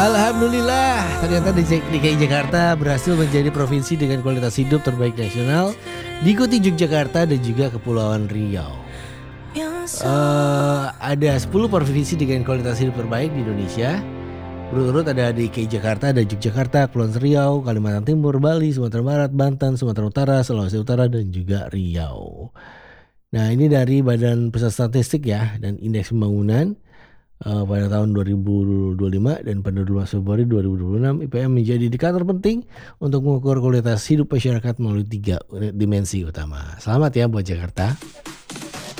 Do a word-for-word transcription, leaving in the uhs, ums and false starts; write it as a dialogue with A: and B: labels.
A: Alhamdulillah, ternyata D K I Jakarta berhasil menjadi provinsi dengan kualitas hidup terbaik nasional, diikuti Yogyakarta dan juga Kepulauan Riau. Uh, ada sepuluh provinsi dengan kualitas hidup terbaik di Indonesia. Berurut ada D K I Jakarta, ada Yogyakarta, Kepulauan Riau, Kalimantan Timur, Bali, Sumatera Barat, Banten, Sumatera Utara, Sulawesi Utara, dan juga Riau. Nah, ini dari Badan Pusat Statistik ya, dan Indeks Pembangunan. Uh, pada tahun dua ribu dua puluh lima dan pada dua belas Februari dua ribu dua puluh enam I P M menjadi indikator penting untuk mengukur kualitas hidup masyarakat melalui tiga dimensi utama. Selamat ya buat Jakarta.